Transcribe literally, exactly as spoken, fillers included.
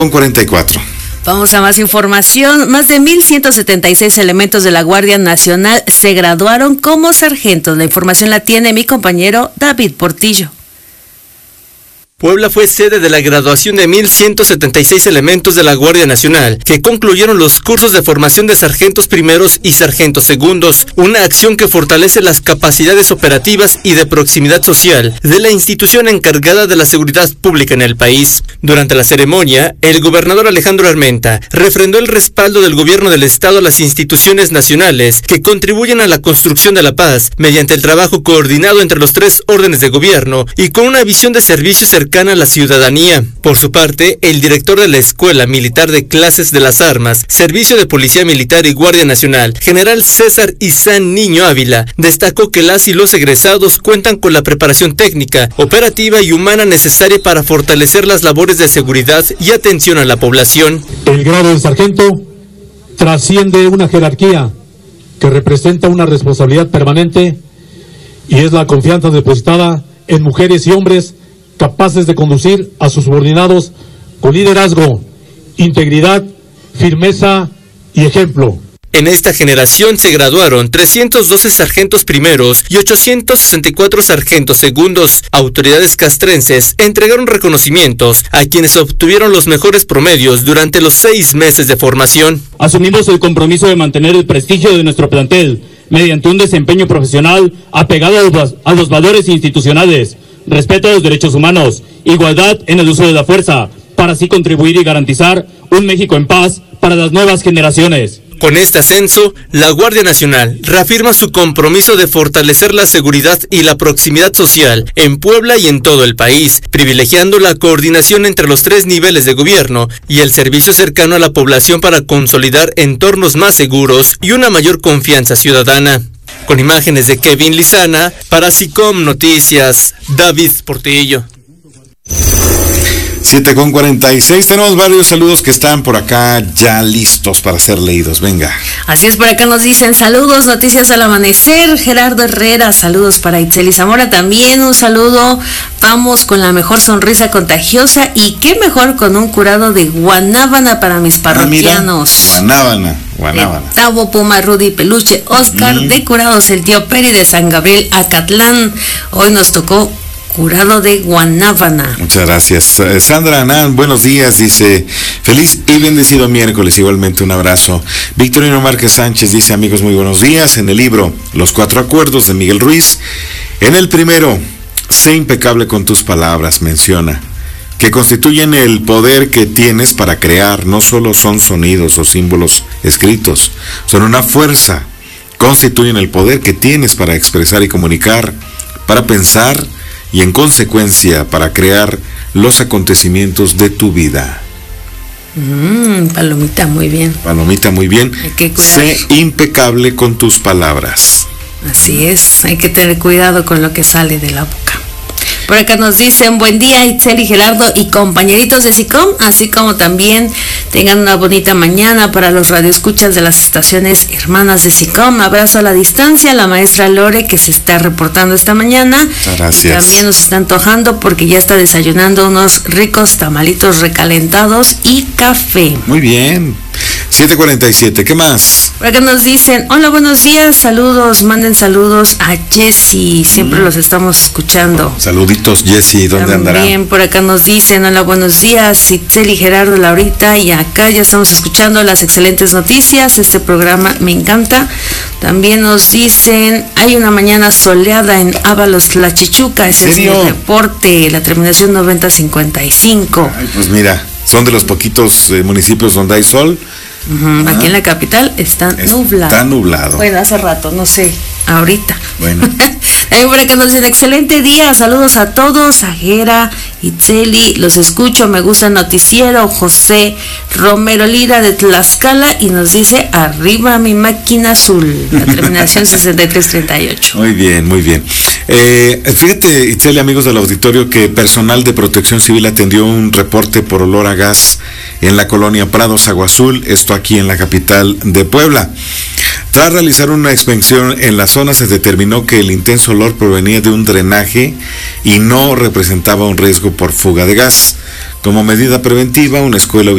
Con cuarenta y cuatro. Vamos a más información. Más de mil ciento setenta y seis elementos de la Guardia Nacional se graduaron como sargentos. La información la tiene mi compañero David Portillo. Puebla fue sede de la graduación de mil ciento setenta y seis elementos de la Guardia Nacional, que concluyeron los cursos de formación de sargentos primeros y sargentos segundos, una acción que fortalece las capacidades operativas y de proximidad social de la institución encargada de la seguridad pública en el país. Durante la ceremonia, el gobernador Alejandro Armenta refrendó el respaldo del gobierno del estado a las instituciones nacionales que contribuyen a la construcción de la paz mediante el trabajo coordinado entre los tres órdenes de gobierno y con una visión de servicio cercano a la ciudadanía. Por su parte, el director de la Escuela Militar de Clases de las Armas, Servicio de Policía Militar y Guardia Nacional, general César Izán Niño Ávila, destacó que las y los egresados cuentan con la preparación técnica, operativa y humana necesaria para fortalecer las labores de seguridad y atención a la población. El grado de sargento trasciende una jerarquía que representa una responsabilidad permanente y es la confianza depositada en mujeres y hombres capaces de conducir a sus subordinados con liderazgo, integridad, firmeza y ejemplo. En esta generación se graduaron trescientos doce sargentos primeros y ochocientos sesenta y cuatro sargentos segundos. Autoridades castrenses entregaron reconocimientos a quienes obtuvieron los mejores promedios durante los seis meses de formación. Asumimos el compromiso de mantener el prestigio de nuestro plantel mediante un desempeño profesional apegado a los, a los valores institucionales, respeto a los derechos humanos, igualdad en el uso de la fuerza, para así contribuir y garantizar un México en paz para las nuevas generaciones. Con este ascenso, la Guardia Nacional reafirma su compromiso de fortalecer la seguridad y la proximidad social en Puebla y en todo el país, privilegiando la coordinación entre los tres niveles de gobierno y el servicio cercano a la población para consolidar entornos más seguros y una mayor confianza ciudadana. Con imágenes de Kevin Lizana, para SICOM Noticias, David Portillo. siete con cuarenta y seis, tenemos varios saludos que están por acá ya listos para ser leídos, venga. Así es, por acá nos dicen saludos, noticias al amanecer, Gerardo Herrera, saludos para Itzeli Zamora también, un saludo, vamos con la mejor sonrisa contagiosa y qué mejor con un curado de guanábana para mis parroquianos. Ah, mira, guanábana, guanábana. De Tavo, Puma, Rudy, Peluche, Oscar, mm. de Curados, el tío Peri de San Gabriel, Acatlán, hoy nos tocó curado de guanábana. Muchas gracias. Sandra Anán, buenos días, dice, feliz y bendecido miércoles, igualmente un abrazo. Victorino Márquez Sánchez dice, amigos, muy buenos días. En el libro Los Cuatro Acuerdos de Miguel Ruiz, en el primero, sé impecable con tus palabras, menciona que constituyen el poder que tienes para crear, no solo son sonidos o símbolos escritos, son una fuerza, constituyen el poder que tienes para expresar y comunicar, para pensar y en consecuencia para crear los acontecimientos de tu vida. Mm, palomita, muy bien. Palomita, muy bien. Hay que cuidar. Sé impecable con tus palabras. Así es, hay que tener cuidado con lo que sale de la boca. Por acá nos dicen, buen día Itzeli, Gerardo y compañeritos de SICOM, así como también tengan una bonita mañana para los radioescuchas de las estaciones hermanas de SICOM. Abrazo a la distancia, la maestra Lore que se está reportando esta mañana. Gracias. También nos está antojando porque ya está desayunando unos ricos tamalitos recalentados y café. Muy bien. siete cuarenta y siete, ¿qué más? Por acá nos dicen, hola, buenos días, saludos, manden saludos a Jessy, siempre mm. los estamos escuchando. Saluditos, Jessy, ¿dónde andará? También por acá nos dicen, hola, buenos días, Itzeli, Gerardo, Laurita, y acá ya estamos escuchando las excelentes noticias, este programa me encanta. También nos dicen, hay una mañana soleada en Ábalos, La Chichuca, ese es mi reporte, la terminación noventa cincuenta y cinco. Ay, pues mira, son de los poquitos eh, municipios donde hay sol. Uh-huh. Aquí en la capital está nublado. Está nublado. Bueno, hace rato, no sé, ahorita. Bueno. También por acá nos dicen, excelente día, saludos a todos, a Gera, Itzeli, los escucho, me gusta el noticiero, José Romero Lira de Tlaxcala, y nos dice, arriba mi máquina azul, la terminación sesenta y tres treinta y ocho. Muy bien, muy bien. Eh, fíjate, Itzeli, amigos del auditorio, que personal de Protección Civil atendió un reporte por olor a gas en la colonia Prados Agua Azul, esto aquí en la capital de Puebla. Tras realizar una inspección en la zona, se determinó que el intenso olor provenía de un drenaje y no representaba un riesgo por fuga de gas. Como medida preventiva, una escuela